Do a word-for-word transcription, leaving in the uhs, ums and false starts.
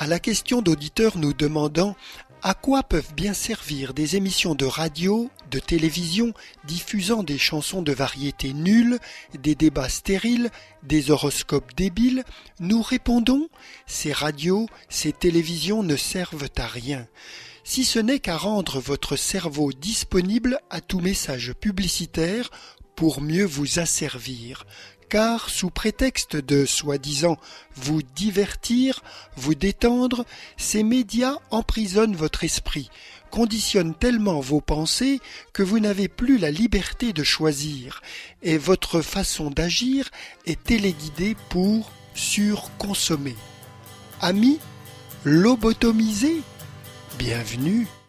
À la question d'auditeurs nous demandant à quoi peuvent bien servir des émissions de radio, de télévision, diffusant des chansons de variété nulles, des débats stériles, des horoscopes débiles, nous répondons « Ces radios, ces télévisions ne servent à rien ». Si ce n'est qu'à rendre votre cerveau disponible à tout message publicitaire pour mieux vous asservir. Car sous prétexte de, soi-disant, vous divertir, vous détendre, ces médias emprisonnent votre esprit, conditionnent tellement vos pensées que vous n'avez plus la liberté de choisir, et votre façon d'agir est téléguidée pour surconsommer. Amis, lobotomisés, bienvenue.